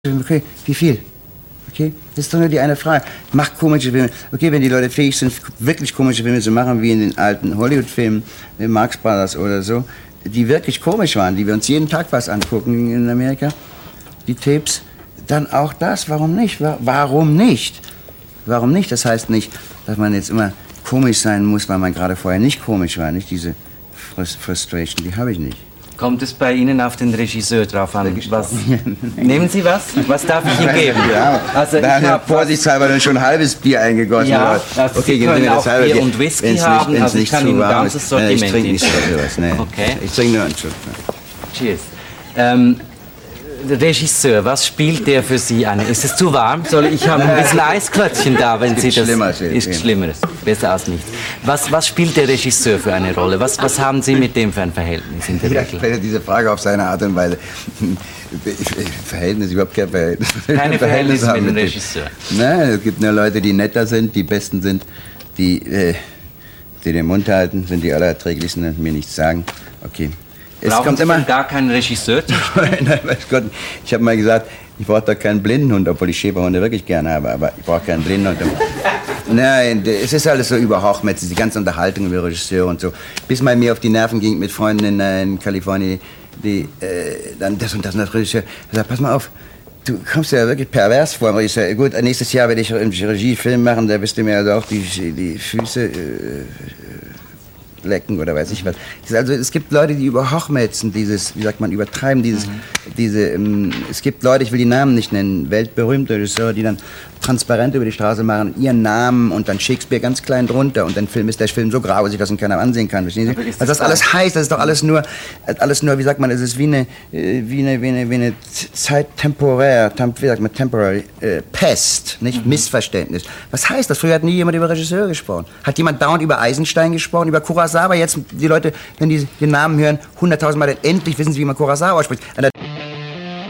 Okay, wie viel? Okay, das ist doch nur die eine Frage. Macht komische Filme. Okay, wenn die Leute fähig sind, wirklich komische Filme zu machen, wie in den alten Hollywood-Filmen, Marx Brothers oder so, die wirklich komisch waren, die wir uns jeden Tag was angucken in Amerika, die Tapes, dann auch das. Warum nicht? Warum nicht? Warum nicht? Das heißt nicht, dass man jetzt immer komisch sein muss, weil man gerade vorher nicht komisch war. Nicht diese Frustration, die habe ich nicht. Kommt es bei Ihnen auf den Regisseur drauf an? Was, nehmen Sie was? Was darf ich Ihnen geben? Ja, also da habe vorsichtshalber dann schon ein halbes Bier eingegossen. Ja, also okay, Sie können auch Bier und Whisky haben, also ich kann Ihnen ein ganzes Sortiment ich trinke nicht sowas, nee. Okay. Ich trinke nur einen Schluck. Cheers. Der Regisseur, was spielt der für Sie an? Ist es zu warm? Ich habe ein bisschen Eisklötzchen da, wenn Sie das... Ist Schlimmeres, besser als nichts. Was spielt der Regisseur für eine Rolle? Was haben Sie mit dem für ein Verhältnis in der Regel? Ich stelle diese Frage auf seine Art und Weise. Verhältnis, überhaupt kein Verhältnis. Keine Verhältnisse mit dem Regisseur? Nein, es gibt nur Leute, die netter sind, die Besten sind, die den Mund halten, sind die allererträglichsten und mir nichts sagen. Okay. Brauchen Sie denn gar keinen Regisseur? Nein, weiß Gott. Ich habe mal gesagt, ich brauche doch keinen Blindenhund, obwohl ich Schäferhunde wirklich gerne habe, aber ich brauche keinen Blindenhund. Nein, es ist alles so überhochmätzig, die ganze Unterhaltung über Regisseure und so. Bis mal mir auf die Nerven ging mit Freunden in Kalifornien, die dann das und das Regisseur. Ich sag, pass mal auf, du kommst ja wirklich pervers vor. Ich sag, gut, nächstes Jahr werde ich einen Regiefilm machen, da wirst du mir also auch die Füße lecken oder weiß ich was. Also es gibt Leute, die überhochmätzen, dieses, wie sagt man, übertreiben, es gibt Leute, ich will die Namen nicht nennen, weltberühmte Regisseure, die dann transparent über die Straße machen, ihren Namen und dann Shakespeare ganz klein drunter und dann ist der Film so grausig, dass ihn keiner ansehen kann. Verstehen Sie? Was das alles heißt, das ist doch alles nur, wie sagt man, es ist wie eine Zeit temporär, wie sagt man, temporary, Pest, nicht Missverständnis. Was heißt das? Früher hat nie jemand über Regisseure gesprochen. Hat jemand dauernd über Eisenstein gesprochen, über Kurosawa? Jetzt die Leute, wenn die den Namen hören, 100.000 Mal, endlich wissen sie, wie man Kurosawa spricht.